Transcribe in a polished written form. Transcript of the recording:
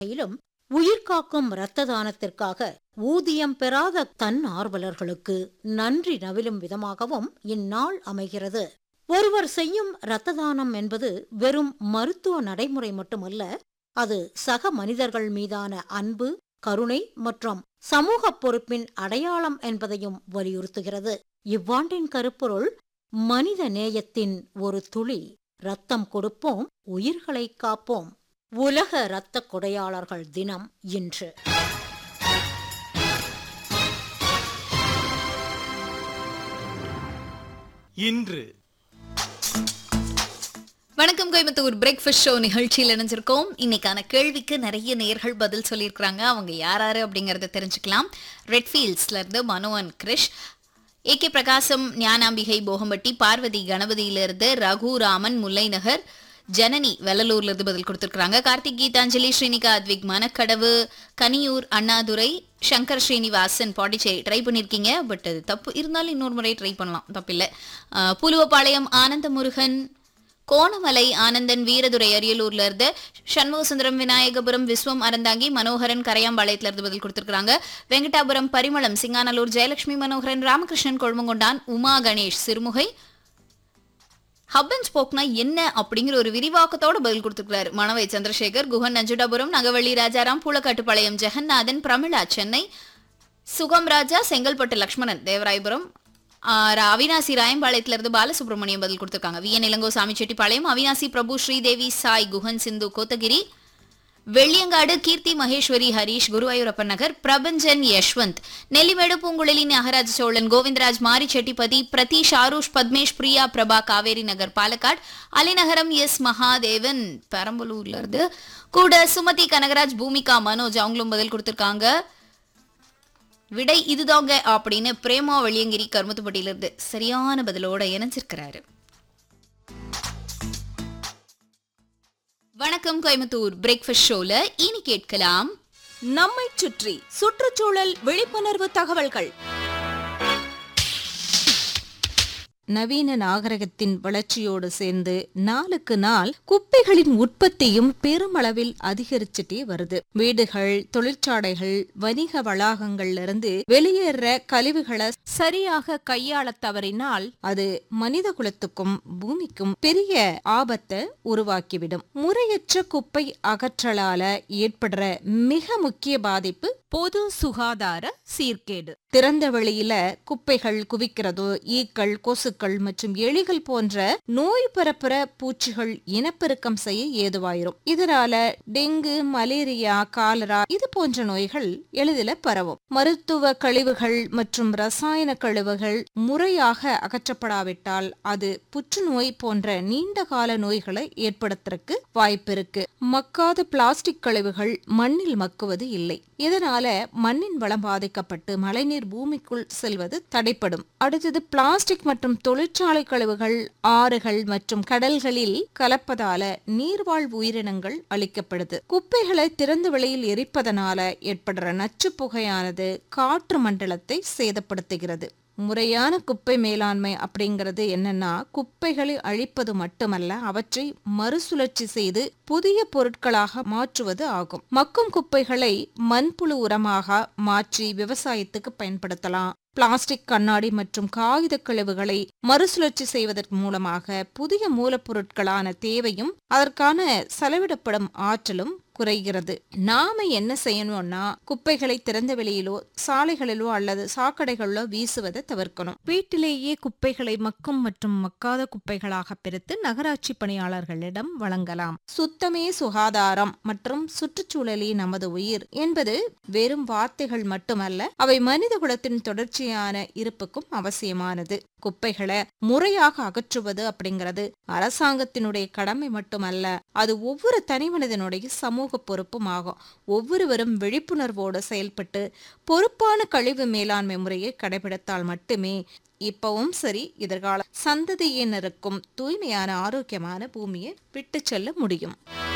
மேலும் உயிர்காக்கும் இரத்த தானத்திற்காக ஊதியம் பெறாத தன்னார்வலர்களுக்கு நன்றி நவிலும் விதமாகவும் இந்நாள் அமைகிறது. ஒருவர் செய்யும் இரத்த தானம் என்பது வெறும் மருத்துவ நடைமுறை மட்டுமல்ல, அது சக மனிதர்கள் மீதான அன்பு, கருணை மற்றும் சமூக பொறுப்பின் அடையாளம் என்பதையும் வலியுறுத்துகிறது. இவ்வாண்டின் கருப்பொருள் மனித நேயத்தின் ஒரு துளி. இரத்தம் கொடுப்போம், உயிர்களை காப்போம். உலக இரத்த கொடையாளர்கள் தினம் இன்று. இன்று வணக்கம் கோயம்புத்தூர் பிரேக்ஃபாஸ்ட் ஷோ நிகழ்ச்சியில் இணைஞ்சிருக்கோம். இன்னைக்கான கேள்விக்கு நிறைய நேயர்கள் பதில் சொல்லியிருக்கிறாங்க. அவங்க யாராரு அப்படிங்கறத தெரிஞ்சுக்கலாம். ரெட்ஃபீல்ட்ஸ்ல இருந்து மனோன் கிரிஷ், ஏகே பிரகாசம், ஞானாம்பிகை போகம்பட்டி, பார்வதி கணபதியிலிருந்து, ரகுராமன் முல்லை நகர், ஜனனி வெள்ளலூர்ல இருந்து பதில் கொடுத்திருக்காங்க. கார்த்திக், கீதாஞ்சலி, ஸ்ரீனிகா, அத்விக், மனக்கடவு, கனியூர், அண்ணாதுரை, சங்கர் ஸ்ரீனிவாசன், பாண்டிச்சேரி ட்ரை பண்ணிருக்கீங்க. பட் அது தப்பு இருந்தாலும் இன்னொரு முறை ட்ரை பண்ணலாம், தப்பில்லை. புலுவப்பாளையம் ஆனந்த முருகன், கோணமலை ஆனந்தன், வீரதுரை அரியலூர்ல இருந்து, சண்முகசுந்தரம், விநாயகபுரம், விஸ்வம் அறந்தாங்கி, மனோகரன் கரையாம்பாளையத்துல இருந்து பதில் கொடுத்திருக்காங்க. வெங்கடாபுரம் பரிமளம், சிங்கானலூர் ஜெயலட்சுமி, மனோகரன், ராமகிருஷ்ணன், கொழுமங்கொண்டான், உமா கணேஷ், சிறுமுகை. ஹப் அண்ட் ஸ்போக்னா என்ன அப்படிங்கிற ஒரு விரிவாக்கத்தோட பதில் கொடுத்திருக்கிறாரு. மணவை சந்திரசேகர், குஹன், நஞ்சுடாபுரம், நகவள்ளி ராஜாராம், பூலக்காட்டுப்பாளையம் ஜெகநாதன், பிரமிளா சென்னை, சுகம் ராஜா, செங்கல்பட்டு லக்ஷ்மணன், தேவராயபுரம், அவினாசி ராயம்பாளையத்துல இருந்து பாலசுப்ரமணியம் பதில் கொடுத்திருக்காங்க. விஎன் இளங்கோ, சாமி செட்டிப்பாளையம், அவினாசி பிரபு, ஸ்ரீதேவி, சாய், குஹன், சிந்து, கோத்தகிரி, வெள்ளியங்காடு, கீர்த்தி, மகேஸ்வரி, ஹரீஷ், குருவாயூரப்பன் நகர், பிரபஞ்சன், யஷ்வந்த், நெல்லிமேடு, பூங்குழலி, நாகராஜ சோழன், கோவிந்தராஜ், மாரி செட்டிபதி, பிரதீஷ், ஆருஷ், பத்மேஷ், பிரியா, பிரபா, காவேரி நகர், பாலக்காடு, அலிநகரம், எஸ் மகாதேவன், பெரம்பலூர்ல இருந்து கூட சுமதி, கனகராஜ், பூமிகா, மனோஜ் அவங்களும் பதில் கொடுத்திருக்காங்க. விடை இதுதாங்க அப்படின்னு பிரேமா வெள்ளியங்கிரி கருமத்துப்பட்டியிலிருந்து சரியான பதிலோட இணைஞ்சிருக்கிறாரு. வணக்கம் கோயம்புத்தூர் பிரேக்ஃபாஸ்ட் ஷோல இனி கேட்கலாம் நம்மை சுற்றி சுற்றுச்சூழல் விழிப்புணர்வு தகவல்கள். நவீன நாகரிகத்தின் வளர்ச்சியோடு சேர்ந்து நாளுக்கு நாள் குப்பைகளின் உற்பத்தியும் பெருமளவில் அதிகரிச்சுட்டே வருது. வீடுகள், தொழிற்சாலைகள், வணிக வளாகங்கள்ல இருந்து வெளியேற கழிவுகளை சரியாக கையாள தவறினால் அது மனித குலத்துக்கும் பூமிக்கும் பெரிய ஆபத்தை உருவாக்கிவிடும். முறையற்ற குப்பை அகற்றலால ஏற்படுற மிக முக்கிய பாதிப்பு பொது சுகாதார சீர்கேடு. திறந்த வெளியில குப்பைகள் குவிக்கிறதோ ஈக்கள், கொசுக்கள் மற்றும் எலிகள் போன்ற நோய் பரப்புற பூச்சிகள் இனப்பெருக்கம் செய்ய ஏதுவாயிரும். இதனால டெங்கு, மலேரியா, காலரா இது போன்ற நோய்கள் எளிதில் பரவும். மருத்துவ கழிவுகள் மற்றும் ரசாயன கழிவுகள் முறையாக அகற்றப்படாவிட்டால் அது புற்றுநோய் போன்ற நீண்ட கால நோய்களை ஏற்படுத்துறதுக்கு வாய்ப்பிருக்கு. மக்காத பிளாஸ்டிக் கழிவுகள் மண்ணில் மக்குவது இல்லை. இதனால மண்ணின் வளம் பாதிக்கப்பட்டு மழைநீர் பூமிக்குள் செல்வது தடைப்படும். அடுத்தது பிளாஸ்டிக் மற்றும் தொழிற்சாலை கழிவுகள் ஆறுகள் மற்றும் கடல்களில் கலப்பதால நீர்வாழ் உயிரினங்கள் அழிக்கப்படுது. குப்பைகளை திறந்த வெளியில் எரிப்பதனால ஏற்படுற நச்சு புகையானது காற்று மண்டலத்தை சேதப்படுத்துகிறது. முறையான குப்பை மேலாண்மை அப்படிங்கிறது என்னன்னா, குப்பைகளை அழிப்பது மட்டுமல்ல, அவற்றை மறுசுழற்சி செய்து புதிய பொருட்களாக மாற்றுவது ஆகும். மக்கும் குப்பைகளை மண்புழு உரமாக மாற்றி விவசாயத்துக்கு பயன்படுத்தலாம். பிளாஸ்டிக், கண்ணாடி மற்றும் காகித கழிவுகளை மறுசுழற்சி செய்வதன் மூலமாக புதிய மூலப்பொருட்களான தேவையும் அதற்கான செலவிடப்படும் ஆற்றலும் குறைகிறது. நாம என்ன செய்யணும்னா, குப்பைகளை திறந்த வெளியிலோ சாலைகளிலோ அல்லது சாக்கடைகளிலோ வீசுவதை தவிர்க்கணும். வீட்டிலேயே குப்பைகளை மக்கும் மற்றும் மக்காத குப்பைகளாக பிரித்து நகராட்சி பணியாளர்களிடம் வழங்கலாம். சுத்தமே சுகாதாரம் மற்றும் சுற்றுச்சூழலே நமது உயிர் என்பது வெறும் வார்த்தைகள் மட்டுமல்ல, அவை மனித குலத்தின் தொடர்ச்சியான இருப்புக்கும் அவசியமானது. குப்பைகளை முறையாக அகற்றுவது அப்படிங்கிறது அரசாங்கத்தினுடைய கடமை மட்டுமல்ல, அது ஒவ்வொரு தனி மனிதனுடைய சமூக பொறுப்பும் ஆகும். ஒவ்வொருவரும் விழிப்புணர்வோடு செயல்பட்டு பொறுப்பான கழிவு மேலாண்மை முறையை கடைபிடித்தால் மட்டுமே இப்பவும் சரி எதிர்கால சந்ததியினருக்கும் தூய்மையான ஆரோக்கியமான பூமியை விட்டு செல்ல முடியும்.